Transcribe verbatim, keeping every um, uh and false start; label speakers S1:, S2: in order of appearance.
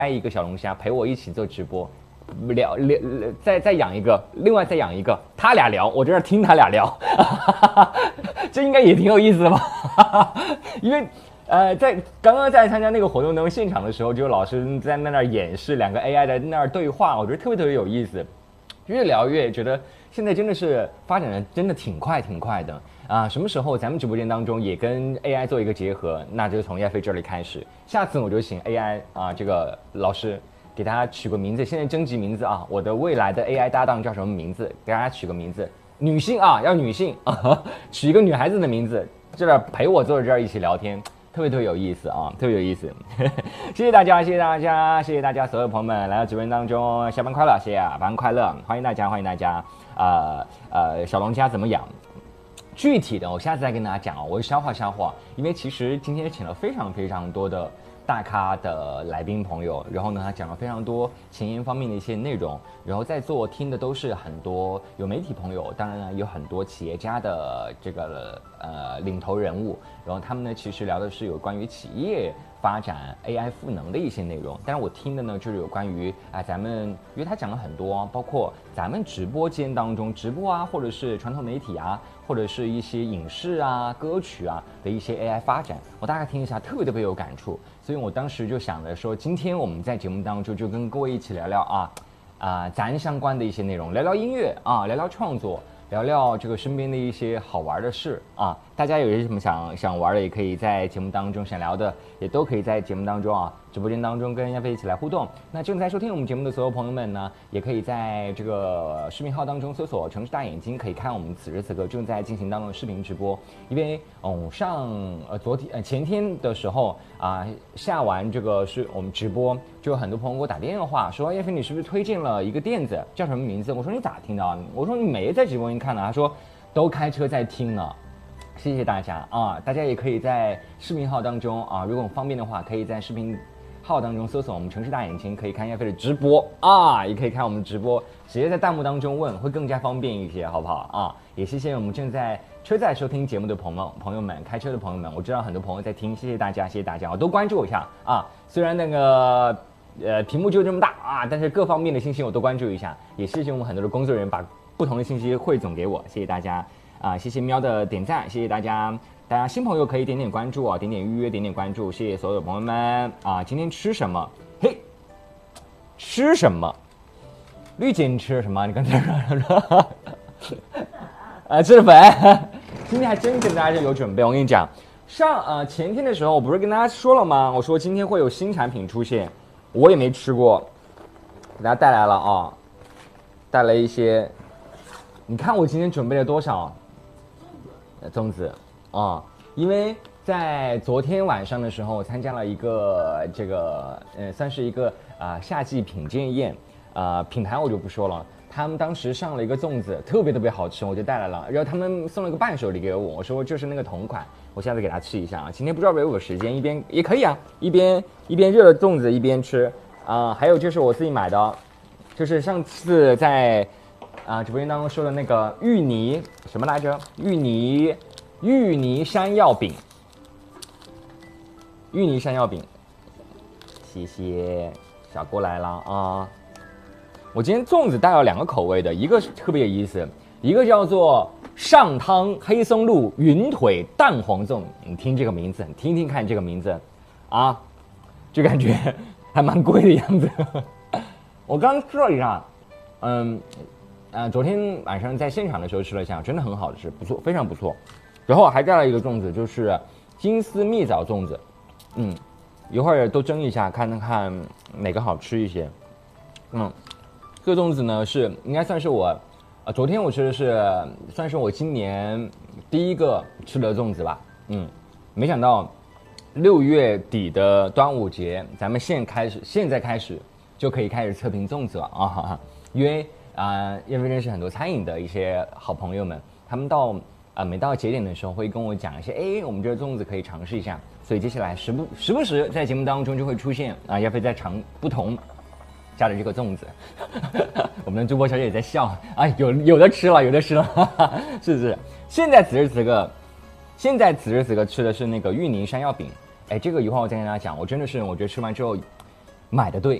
S1: 开一个小龙虾陪我一起做直播，聊聊再再养一个，另外再养一个，他俩聊，我在这听他俩聊，这应该也挺有意思的吧？因为呃，在刚刚在参加那个活动当中现场的时候，就有老师在那儿演示两个 A I 在那儿对话，我觉得特别特别有意思，越聊越觉得现在真的是发展的真的挺快挺快的。啊，什么时候咱们直播间当中也跟 A I 做一个结合？那就从亚飞这里开始。下次我就请 A I 啊，这个老师给大家取个名字。现在征集名字啊，我的未来的 A I 搭档叫什么名字？给大家取个名字，女性啊，要女性啊，取一个女孩子的名字，这儿陪我坐在这儿一起聊天，特别特别有意思啊，特别有意思。谢谢大家，谢谢大家，谢谢大家所有朋友们来到直播间当中，下班快乐，谢谢啊，晚安快乐，欢迎大家，欢迎大家。呃呃，小龙虾怎么养？具体的我下次再跟大家讲啊，我会消化消化，因为其实今天请了非常非常多的大咖的来宾朋友，然后呢他讲了非常多前沿方面的一些内容，然后在座听的都是很多有媒体朋友，当然呢有很多企业家的这个呃领头人物，然后他们呢其实聊的是有关于企业发展 A I 赋能的一些内容，但是我听的呢就是有关于啊、呃、咱们，因为他讲了很多，包括咱们直播间当中直播啊，或者是传统媒体啊，或者是一些影视啊、歌曲啊的一些 A I 发展，我大概听一下，特别特别有感触，所以我当时就想着说，今天我们在节目当中就跟各位一起聊聊啊啊、呃、咱相关的一些内容，聊聊音乐啊，聊聊创作。聊聊这个身边的一些好玩的事啊，大家有些什么想想玩的，也可以在节目当中想聊的，也都可以在节目当中啊，直播间当中跟亚飞一起来互动。那正在收听我们节目的所有朋友们呢，也可以在这个视频号当中搜索城市大眼睛，可以看我们此时此刻正在进行当中的视频直播。因为哦上呃昨天呃前天的时候啊，下完这个是我们直播，就有很多朋友给我打电话说，亚飞你是不是推荐了一个店子，叫什么名字？我说你咋听到？我说你没在直播间看呢？他说都开车在听呢。谢谢大家啊！大家也可以在视频号当中啊，如果方便的话，可以在视频号当中搜索我们城市大眼睛，可以看亚飞的直播啊，也可以看我们直播，直接在弹幕当中问会更加方便一些，好不好啊？也谢谢我们正在车载收听节目的朋友朋友们，开车的朋友们，我知道很多朋友在听，谢谢大家，谢谢大家，都关注我一下啊！虽然那个呃屏幕就这么大啊，但是各方面的信息我都关注一下，也谢谢我们很多的工作人员把不同的信息汇总给我，谢谢大家。啊，谢谢喵的点赞，谢谢大家，大家新朋友可以点点关注啊，点点预约，点点关注，谢谢所有朋友们啊！今天吃什么？嘿，吃什么？绿姐你吃了什么？你刚才说啊，吃了粉。今天还真跟大家有准备，我跟你讲，上呃前天的时候，我不是跟大家说了吗？我说今天会有新产品出现，我也没吃过，给大家带来了啊，带来一些，你看我今天准备了多少？粽子啊、嗯，因为在昨天晚上的时候，我参加了一个这个呃，算是一个啊、呃、夏季品鉴宴，啊、呃、品牌我就不说了。他们当时上了一个粽子，特别特别好吃，我就带来了。然后他们送了个伴手礼给我，我说就是那个同款，我下次给他吃一下啊。今天不知道有没有时间，一边也可以啊，一边一边热了粽子一边吃啊、呃。还有就是我自己买的，就是上次在。啊，直播间当中说的那个芋泥什么来着？芋泥芋泥山药饼，芋泥山药饼，谢谢小郭来了啊！我今天粽子带了两个口味的，一个是特别有意思，一个叫做上汤黑松露云腿蛋黄粽。你听这个名字，你听听看这个名字，啊，就感觉还蛮贵的样子。我刚吃了一下，嗯。呃，昨天晚上在现场的时候吃了一下，真的很好吃，不错，非常不错。然后还带了一个粽子，就是金丝蜜枣粽子，嗯，一会儿都蒸一下，看看哪个好吃一些。嗯，这个粽子呢是应该算是我，呃，昨天我吃的是算是我今年第一个吃的粽子吧。嗯，没想到六月底的端午节，咱们现开始现在开始就可以开始测评粽子了啊，哈哈，因为。啊、呃，因为认识很多餐饮的一些好朋友们，他们到啊、呃、每到节点的时候会跟我讲一些，哎，我们这个粽子可以尝试一下。所以接下来时不时不时在节目当中就会出现啊，亚飞在尝不同家的这个粽子。我们的主播小姐也在笑啊，有有的吃了，有的吃了，是不是？现在此时此刻，现在此时此刻吃的是那个芋泥山药饼。哎，这个一会儿我再跟大家讲，我真的是我觉得吃完之后。 买的对。